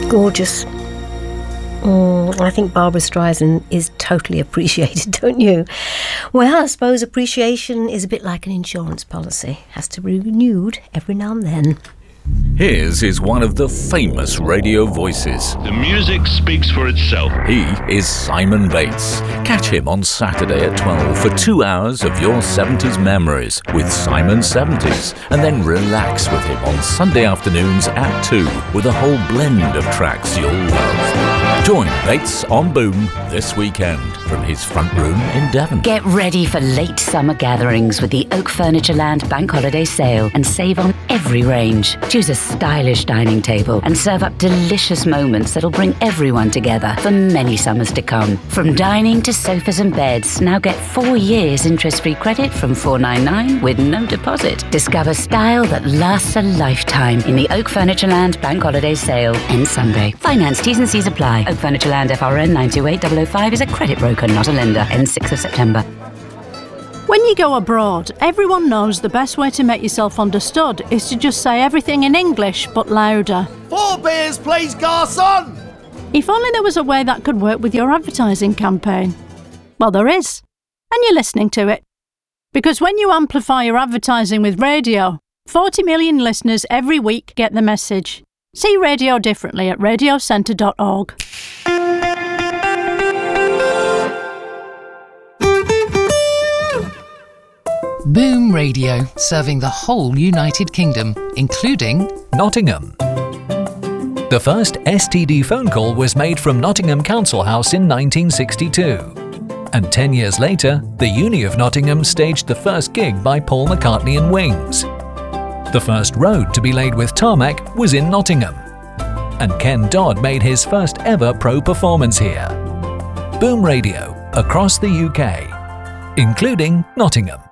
Gorgeous. I think Barbra Streisand is totally appreciated, don't you? Well, I suppose appreciation is a bit like an insurance policy. Has to be renewed every now and then. His is one of the famous radio voices. The music speaks for itself. He is Simon Bates. Catch him on Saturday at 12 for 2 hours of your 70s memories with Simon 70s, and then relax with him on Sunday afternoons at 2 with a whole blend of tracks you'll love. Join Bates on Boom this weekend from his front room in Devon. Get ready for late summer gatherings with the Oak Furniture Land Bank Holiday Sale and save on every range. Choose a stylish dining table and serve up delicious moments that'll bring everyone together for many summers to come. From dining to sofas and beds, now get 4 years interest-free credit from $499 with no deposit. Discover style that lasts a lifetime in the Oak Furniture Land Bank Holiday Sale. Ends Sunday. Finance T's and C's apply. Oak Furniture Land FRN 928005 is a credit broker, not a lender. Ends 6th of September. When you go abroad, everyone knows the best way to make yourself understood is to just say everything in English, but louder. 4 beers, please, garçon! If only there was a way that could work with your advertising campaign. Well, there is. And you're listening to it. Because when you amplify your advertising with radio, 40 million listeners every week get the message. See radio differently at radiocentre.org. Boom Radio, serving the whole United Kingdom, including Nottingham. The first STD phone call was made from Nottingham Council House in 1962. And 10 years later, the Uni of Nottingham staged the first gig by Paul McCartney and Wings. The first road to be laid with tarmac was in Nottingham. And Ken Dodd made his first ever pro performance here. Boom Radio, across the UK, including Nottingham.